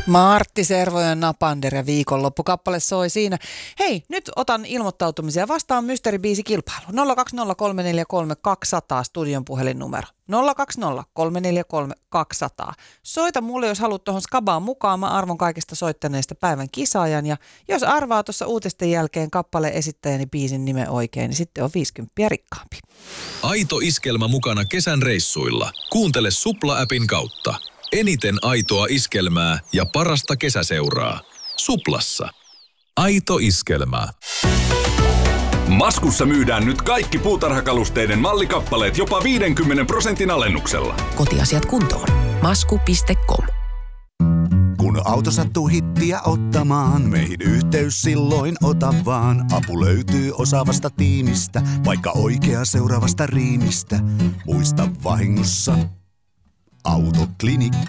Martti Servo ja Napander ja viikonloppukappale soi siinä. Hei, nyt otan ilmoittautumisia. Vastaan mysteeribiisikilpailu. 020343200 studion puhelinnumero. 020343200. Soita mulle, jos haluat tuohon skabaan mukaan. Mä arvon kaikista soittaneista päivän kisaajan. Ja jos arvaa tuossa uutisten jälkeen kappaleen esittäjäni biisin nimen oikein, niin sitten on 50 rikkaampi. Aito iskelmä mukana kesän reissuilla. Kuuntele Supla-appin kautta. Eniten aitoa iskelmää ja parasta kesäseuraa. Suplassa. Aito iskelmää. Maskussa myydään nyt kaikki puutarhakalusteiden mallikappaleet jopa 50% alennuksella. Kotiasiat kuntoon. Masku.com. Kun auto sattuu hittiä ottamaan, meihin yhteys silloin ota vaan. Apu löytyy osaavasta tiimistä, vaikka oikea seuraavasta riimistä. Muista vahingossa Autoklinikka.